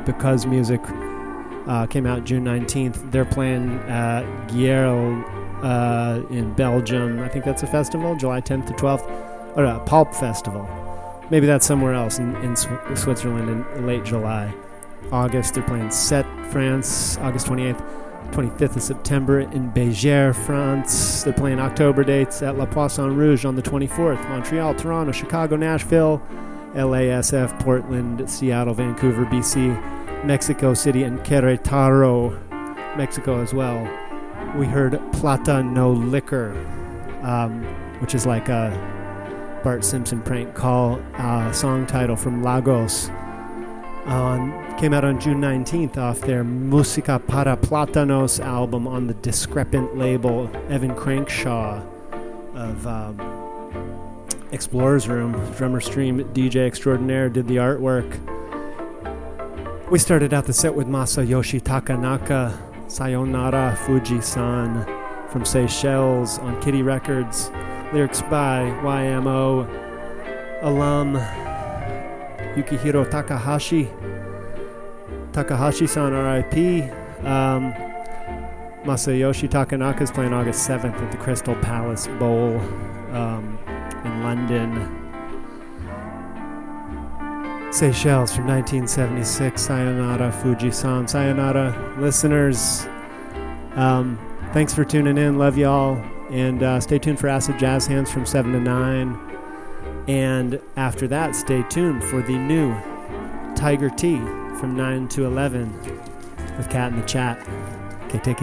Because Music came out June 19th. They're playing at Gierl in Belgium. I think that's a festival, July 10th to 12th. Or a Pulp Festival. Maybe that's somewhere else in Switzerland in late July. August, they're playing Sète, France, August 28th. 25th of September in Bégère, France. They're playing October dates at La Poisson Rouge on the 24th. Montreal, Toronto, Chicago, Nashville, LASF, Portland, Seattle, Vancouver, BC, Mexico City, and Querétaro, Mexico as well. We heard Plata No Liquor, which is like a Bart Simpson prank call song title from Lagos. Came out on June 19th off their Música para Plátanos album on the Discrepant label. Evan Crankshaw of Explorer's Room, drummer stream DJ extraordinaire, did the artwork. We started out the set with Masayoshi Takanaka, Sayonara Fuji-san from Seychelles on Kitty Records. Lyrics by YMO alum Yukihiro Takahashi-san, R.I.P. Masayoshi Takanaka is playing August 7th at the Crystal Palace Bowl in London. Seychelles from 1976, Sayonara Fuji-san. Sayonara, listeners. Thanks for tuning in. Love y'all. And stay tuned for Acid Jazz Hands from 7 to 9. And after that, stay tuned for the new Tiger T from 9 to 11 with Cat in the Chat. Okay, take it